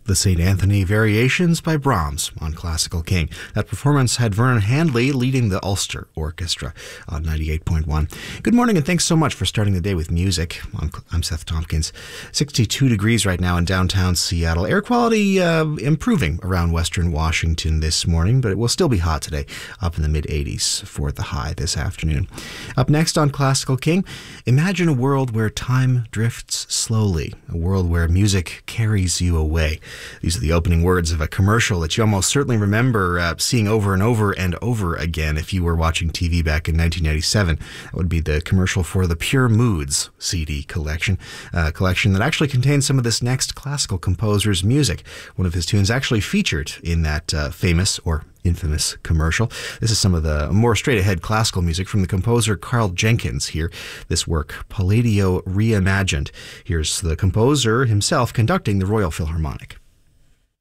the St. Anthony Variations by Brahms on Classical King. That performance had Vernon Handley leading the Ulster Orchestra on 98.1. Good morning and thanks so much for starting the day with music. I'm Seth Tompkins. 62 degrees right now in downtown Seattle. Air quality improving around western Washington this morning, but it will still be hot today, up in the mid-80s for the high this afternoon. Up next on Classical King, imagine a world where time drifts slowly, a world where music carries you away. These are the opening words of a commercial that you almost certainly remember seeing over and over and over again if you were watching TV back in 1997. That would be the commercial for the Pure Moods CD collection, a collection that actually contains some of this next classical composer's music. One of his tunes actually featured in that famous or infamous commercial. This is some of the more straight-ahead classical music from the composer Carl Jenkins here. This work, Palladio Reimagined. Here's the composer himself conducting the Royal Philharmonic.